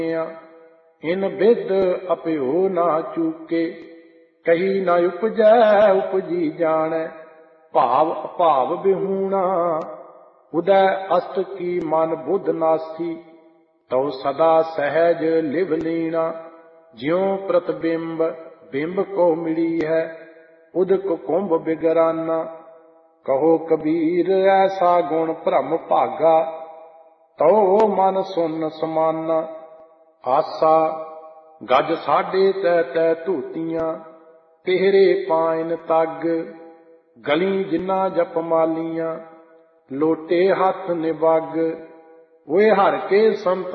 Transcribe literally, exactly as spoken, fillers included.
ਇਨ ਬਿਦ ਅਪਿਓ ਨਾ ਚੂਕੇ, ਕਹੀ ਨਾ ਉਪਜੈ ਉਪਜੀ ਜਾਣੈ। ਭਾਵ ਅਭਾਵ ਬਿਹੂਣਾ, ਉਦੈ ਅਸਟ ਕੀ ਮਨ ਬੁੱਧ ਨਾਸੀ। ਤਉ ਸਦਾ ਸਹਿਜ ਲਿਵ ਲੀਣਾ, ਜਿਉ ਪ੍ਰਤਿਬਿੰਬ ਬਿੰਬ ਕੋ ਮਿਲੀ ਹੈ। ਉਦਕ ਕੁੰਭ ਬਿਗਰਾਨਾ, ਕਹੋ ਕਬੀਰ ਐਸਾ ਗੁਣ ਭ੍ਰਮ ਭਾਗਾ। ਤਉ ਮਨ ਸੁਨ ਸਮਾਨਾ, ਆਸਾ ਗਜ ਸਾਢੇ ਤੈ ਤੈ ਧੂਤੀਆਂ। ਤਿਹਰੇ ਪਾਇਨ ਤਗ, ਗਲੀ ਜਿੰਨਾ ਜਪ ਮਾਲੀਆਂ। ਲੋਟੇ ਹੱਥ ਨਿਬੱਗ, ਓਏ ਹਰ ਕੇ ਸੰਤ